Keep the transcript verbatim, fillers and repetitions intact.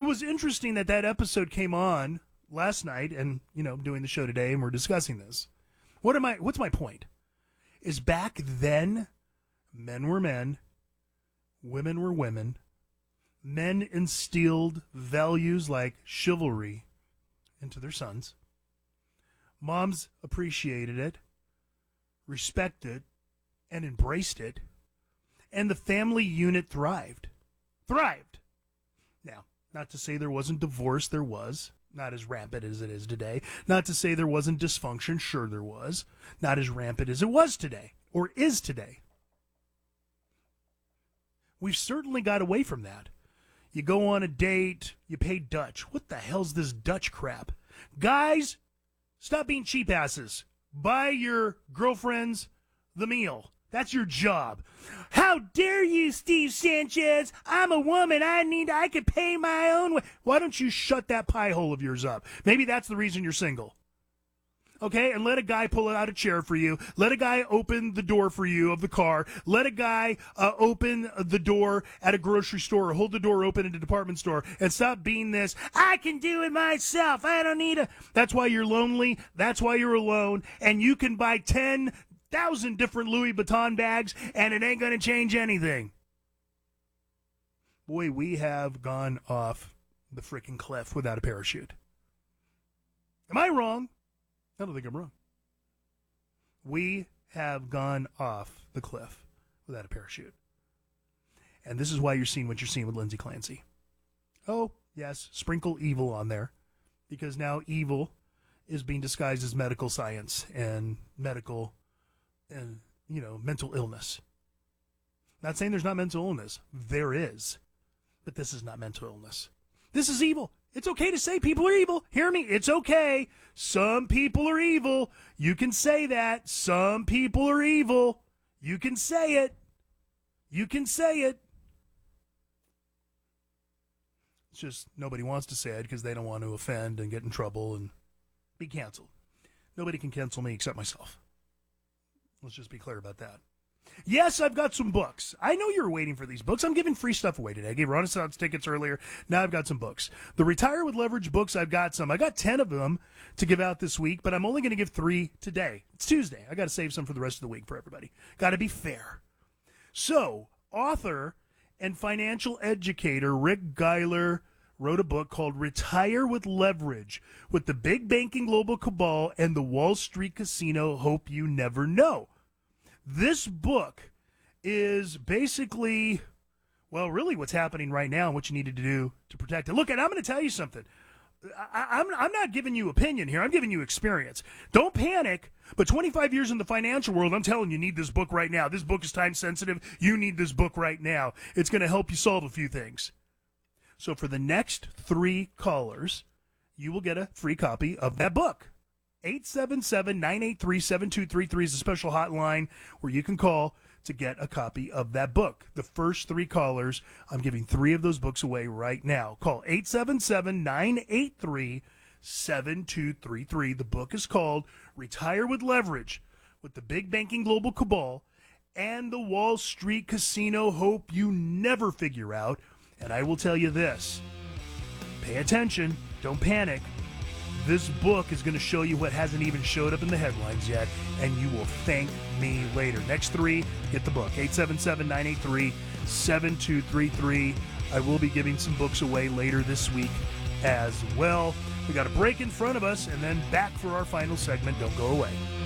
was interesting that that episode came on last night, and you know, doing the show today, and we're discussing this. What am I? What's my point? Is back then, men were men, women were women. Men instilled values like chivalry into their sons. Moms appreciated it, respected it, and embraced it. And the family unit thrived. Thrived. Now, not to say there wasn't divorce, there was. Not as rampant as it is today. Not to say there wasn't dysfunction, sure there was. Not as rampant as it was today, or is today. We've certainly got away from that. You go on a date, you pay Dutch. What the hell's this Dutch crap? Guys, stop being cheap asses. Buy your girlfriends the meal. That's your job. How dare you, Steve Sanchez? I'm a woman. I need, I could pay my own way. Why don't you shut that pie hole of yours up? Maybe that's the reason you're single. Okay, and let a guy pull out a chair for you. Let a guy open the door for you of the car. Let a guy uh, open the door at a grocery store or hold the door open at a department store. And stop being this, I can do it myself. I don't need a... That's why you're lonely. That's why you're alone. And you can buy ten thousand different Louis Vuitton bags, and it ain't going to change anything. Boy, we have gone off the freaking cliff without a parachute. Am I wrong? I don't think I'm wrong. We have gone off the cliff without a parachute. And this is why you're seeing what you're seeing with Lindsay Clancy. Oh, yes, sprinkle evil on there. Because now evil is being disguised as medical science and medical, and you know, mental illness. Not saying there's not mental illness. There is. But this is not mental illness. This is evil. It's okay to say people are evil. Hear me? It's okay. Some people are evil. You can say that. Some people are evil. You can say it. You can say it. It's just nobody wants to say it because they don't want to offend and get in trouble and be canceled. Nobody can cancel me except myself. Let's just be clear about that. Yes, I've got some books. I know you're waiting for these books. I'm giving free stuff away today. I gave Renaissance tickets earlier. Now I've got some books. The Retire with Leverage books, I've got some. I got ten of them to give out this week, but I'm only going to give three today. It's Tuesday. I got to save some for the rest of the week for everybody. Got to be fair. So, author and financial educator Rick Geiler wrote a book called Retire with Leverage, with the big banking global cabal and the Wall Street casino hope you never know. This book is basically, well, really what's happening right now and what you needed to do to protect it. Look, and I'm going to tell you something. I, I'm, I'm not giving you opinion here. I'm giving you experience. Don't panic, but twenty-five years in the financial world, I'm telling you, you need this book right now. This book is time sensitive. You need this book right now. It's going to help you solve a few things. So for the next three callers, you will get a free copy of that book. eight seven seven, nine eight three, seven two three three is a special hotline where you can call to get a copy of that book. The first three callers, I'm giving three of those books away right now. Call eight seven seven, nine eight three, seven two three three. The book is called Retire with Leverage, with the big banking global cabal and the Wall Street casino hope you never figure out. And I will tell you this, pay attention, don't panic. This book is going to show you what hasn't even showed up in the headlines yet, and you will thank me later. Next three, get the book, eight seven seven, nine eight three, seven two three three. I will be giving some books away later this week as well. We got a break in front of us, and then back for our final segment. Don't go away.